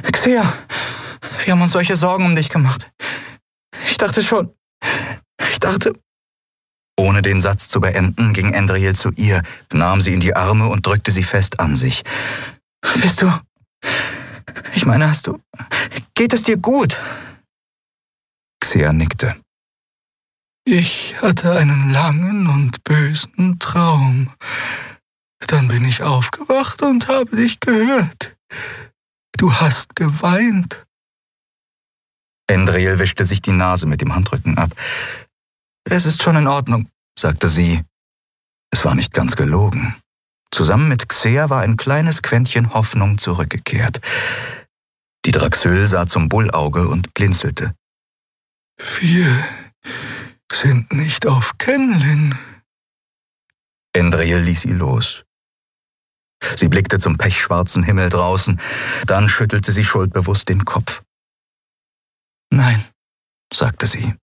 Xea, wir haben uns solche Sorgen um dich gemacht. Ich dachte... Ohne den Satz zu beenden, ging Andriel zu ihr, nahm sie in die Arme und drückte sie fest an sich. Bist du... Ich meine, geht es dir gut? Xea nickte. Ich hatte einen langen und bösen Traum. Dann bin ich aufgewacht und habe dich gehört. Du hast geweint. Andriel wischte sich die Nase mit dem Handrücken ab. Es ist schon in Ordnung, sagte sie. Es war nicht ganz gelogen. Zusammen mit Xea war ein kleines Quäntchen Hoffnung zurückgekehrt. Die Draxül sah zum Bullauge und blinzelte. Wir sind nicht auf Kenlin. Andriel ließ sie los. Sie blickte zum pechschwarzen Himmel draußen, dann schüttelte sie schuldbewusst den Kopf. Nein, sagte sie.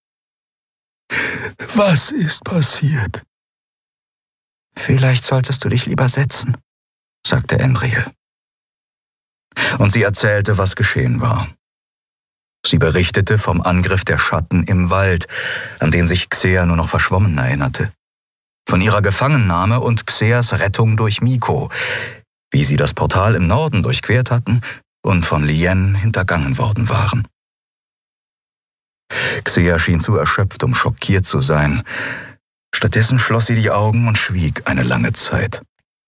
Was ist passiert? Vielleicht solltest du dich lieber setzen, sagte Andriel. Und sie erzählte, was geschehen war. Sie berichtete vom Angriff der Schatten im Wald, an den sich Xea nur noch verschwommen erinnerte. Von ihrer Gefangennahme und Xeas Rettung durch Miko, wie sie das Portal im Norden durchquert hatten und von Lien hintergangen worden waren. Xea schien zu erschöpft, um schockiert zu sein. Stattdessen schloss sie die Augen und schwieg eine lange Zeit.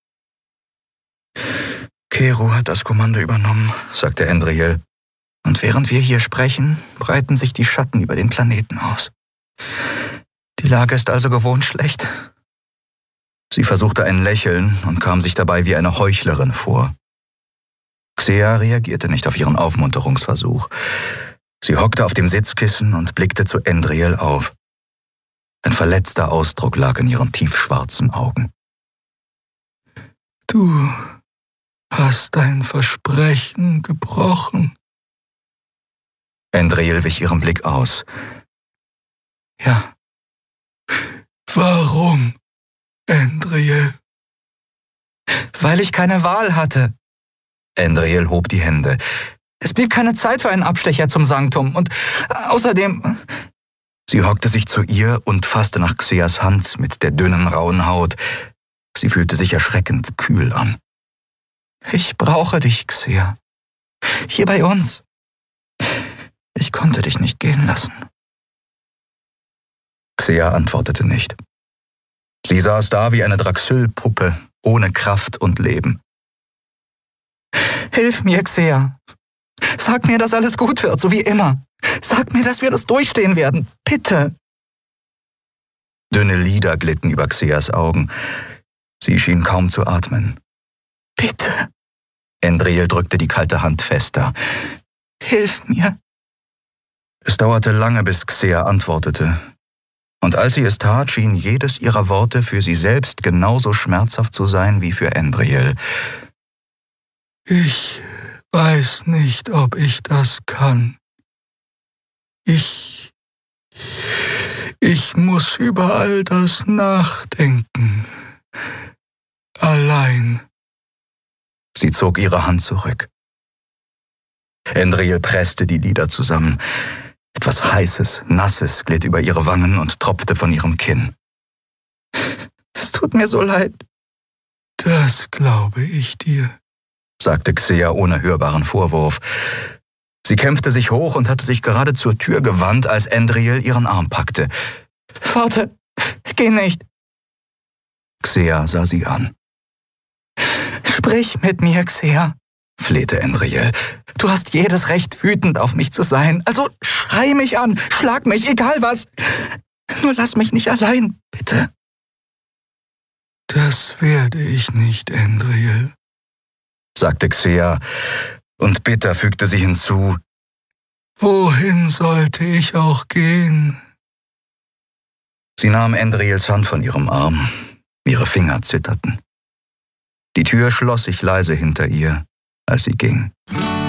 Keru hat das Kommando übernommen, sagte Andriel. Und während wir hier sprechen, breiten sich die Schatten über den Planeten aus. Die Lage ist also gewohnt schlecht. Sie versuchte ein Lächeln und kam sich dabei wie eine Heuchlerin vor. Xea reagierte nicht auf ihren Aufmunterungsversuch. Sie hockte auf dem Sitzkissen und blickte zu Andriel auf. Ein verletzter Ausdruck lag in ihren tiefschwarzen Augen. Du hast dein Versprechen gebrochen. Andriel wich ihrem Blick aus. Ja. Warum, Andriel? Weil ich keine Wahl hatte. Andriel hob die Hände. Es blieb keine Zeit für einen Abstecher zum Sanktum und außerdem... Sie hockte sich zu ihr und fasste nach Xeas Hand mit der dünnen, rauen Haut. Sie fühlte sich erschreckend kühl an. Ich brauche dich, Xea. Hier bei uns. Ich konnte dich nicht gehen lassen. Xea antwortete nicht. Sie saß da wie eine Draxül-Puppe, ohne Kraft und Leben. Hilf mir, Xea. Sag mir, dass alles gut wird, so wie immer. Sag mir, dass wir das durchstehen werden. Bitte. Dünne Lider glitten über Xeas Augen. Sie schien kaum zu atmen. Bitte. Andriel drückte die kalte Hand fester. Hilf mir. Es dauerte lange, bis Xea antwortete. Und als sie es tat, schien jedes ihrer Worte für sie selbst genauso schmerzhaft zu sein wie für Andriel. Ich weiß nicht, ob ich das kann. Ich muss über all das nachdenken. Allein. Sie zog ihre Hand zurück. Andriel presste die Lider zusammen. Etwas Heißes, Nasses glitt über ihre Wangen und tropfte von ihrem Kinn. Es tut mir so leid. Das glaube ich dir, sagte Xea ohne hörbaren Vorwurf. Sie kämpfte sich hoch und hatte sich gerade zur Tür gewandt, als Andriel ihren Arm packte. Warte, geh nicht. Xea sah sie an. Sprich mit mir, Xea, flehte Andriel. Du hast jedes Recht, wütend auf mich zu sein. Also schrei mich an, schlag mich, egal was. Nur lass mich nicht allein, bitte. Das werde ich nicht, Andriel, sagte Xea, und bitter fügte sie hinzu. Wohin sollte ich auch gehen? Sie nahm Andriels Hand von ihrem Arm. Ihre Finger zitterten. Die Tür schloss sich leise hinter ihr, als sie ging.